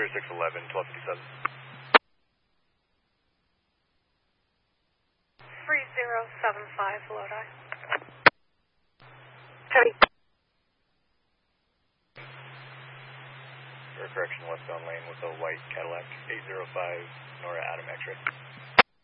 3611, 1257. 3075, Lodi. For correction, westbound lane with a white Cadillac, 805 Nora Adam X-ray.